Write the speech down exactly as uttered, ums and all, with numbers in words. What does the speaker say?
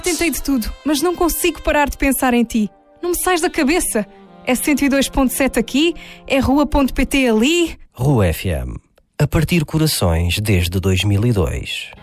Tentei de tudo, mas não consigo parar de pensar em ti. Não me sais da cabeça. É cento e dois ponto sete aqui, é rua ponto pt ali. Rua F M. A partir corações desde dois mil e dois.